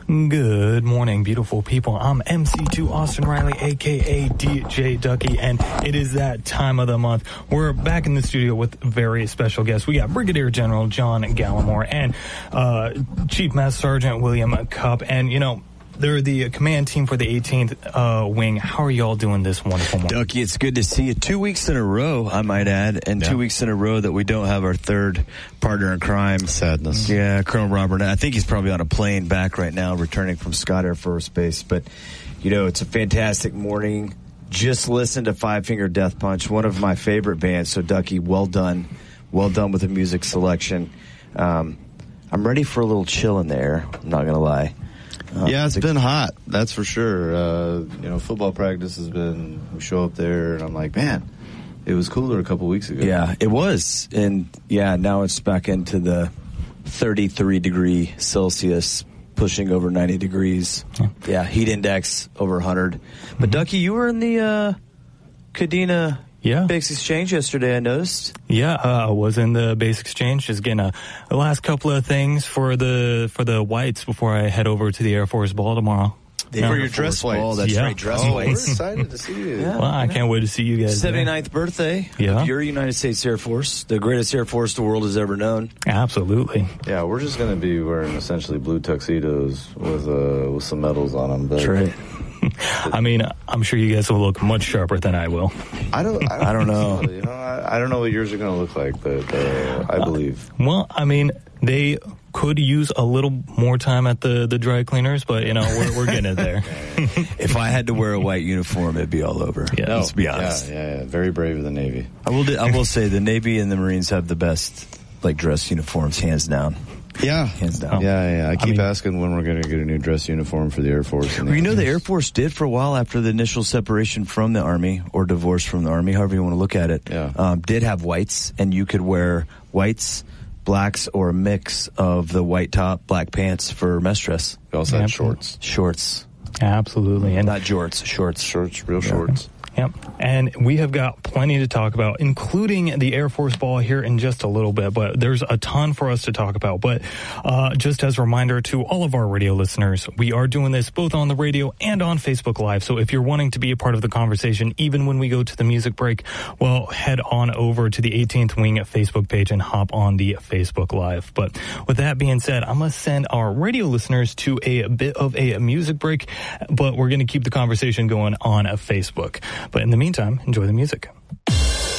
Good morning, beautiful people. I'm MC2 Austin Riley, a.k.a. DJ Ducky, and it is that time of the month. We're back in the studio with very special guests. We got Brigadier General John Gallimore and Chief Master Sergeant William Cupp, and, you know, they're the command team for the 18th Wing. How are y'all doing this wonderful morning? Ducky, it's good to see you. 2 weeks in a row, I might add, and 2 weeks in a row that we don't have our third partner in crime. Sadness. Yeah, Colonel Robert. I think he's probably on a plane back right now, returning from Scott Air Force Base. But, you know, it's a fantastic morning. Just listen to Five Finger Death Punch, one of my favorite bands. So, Ducky, well done. Well done with the music selection. I'm ready for a little chill in there, I'm not going to lie. Yeah, it's been hot, that's for sure. You know, football practice has been, we show up there, and I'm like, man, it was cooler a couple weeks ago. Yeah, it was. And, yeah, now it's back into the 33 degree Celsius, pushing over 90 degrees. Yeah, heat index over 100. But, Ducky, you were in the Kadena Base Exchange yesterday, I noticed. Yeah, I was in the Base Exchange, just getting the last couple of things for the whites before I head over to the Air Force Ball tomorrow. For your dress whites. Oh, that's right, dress whites. We're excited to see you. Well, I can't wait to see you guys. 79th birthday of your United States Air Force, the greatest Air Force the world has ever known. Absolutely. Yeah, we're just going to be wearing essentially blue tuxedos with some medals on them. That's right. I mean, I'm sure you guys will look much sharper than I will. I don't know. You know, I don't know what yours are going to look like, but I believe. Well, I mean, they could use a little more time at the dry cleaners, but, you know, we're getting it there. If I had to wear a white uniform, it'd be all over. Yeah. Let's be honest. Yeah. Very brave of the Navy. I will say the Navy and the Marines have the best, like, dress uniforms, hands down. Yeah. Hands down. Yeah. I keep asking when we're going to get a new dress uniform for the Air Force. Well, you know, the Air Force did for a while after the initial separation from the Army, or divorce from the Army, however you want to look at it, did have whites, and you could wear whites, blacks, or a mix of the white top, black pants for mess dress. We also had shorts. Shorts. Absolutely. And not jorts, shorts. Shorts, real shorts. Yep. And we have got plenty to talk about, including the Air Force Ball here in just a little bit, but there's a ton for us to talk about. But just as a reminder to all of our radio listeners, we are doing this both on the radio and on Facebook Live. So if you're wanting to be a part of the conversation, even when we go to the music break, well, head on over to the 18th Wing Facebook page and hop on the Facebook Live. But with that being said, I'm going to send our radio listeners to a bit of a music break, but we're going to keep the conversation going on Facebook. But in the meantime, enjoy the music.